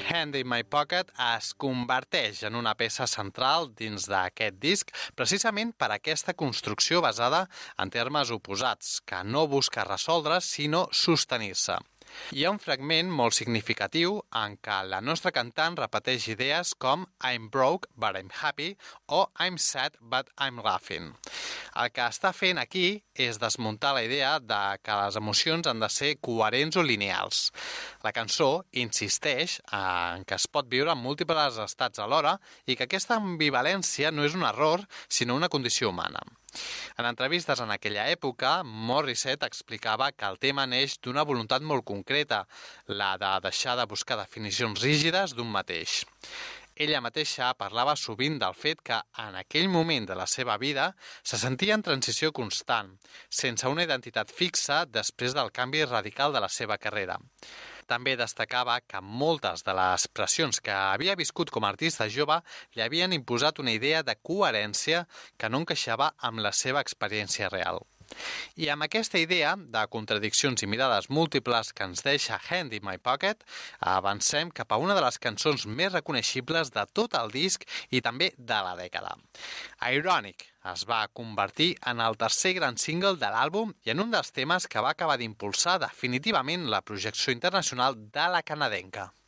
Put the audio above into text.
Hand in My Pocket es converteix en una peça central dins d'aquest disc precisament per aquesta construcció basada en termes oposats, que no busca resoldre, sinó sostenir-se. Hi ha un fragment molt significatiu en què la nostra cantant repeteix idees com I'm broke but I'm happy o I'm sad but I'm laughing. El que està fent aquí és desmuntar la idea de que les emocions han de ser coherents o lineals. La cançó insisteix en que es pot viure en múltiples estats alhora i que aquesta ambivalència no és un error, sinó una condició humana. En entrevistes en aquella època, Morissette explicava que el tema neix d'una voluntat molt concreta, la de deixar de buscar definicions rígides d'un mateix. Ella mateixa parlava sovint del fet que en aquell moment de la seva vida se sentia en transició constant, sense una identitat fixa després del canvi radical de la seva carrera. També destacava que moltes de les pressions que havia viscut com a artista jove li havien imposat una idea de coherència que no encaixava amb la seva experiència real. I amb aquesta idea de contradiccions i mirades múltiples que ens deixa Hand in My Pocket, avancem cap a una de les cançons més reconeixibles de tot el disc i també de la dècada. Ironic es va convertir en el tercer gran single de l'àlbum i en un dels temes que va acabar d'impulsar definitivament la projecció internacional de la canadenca.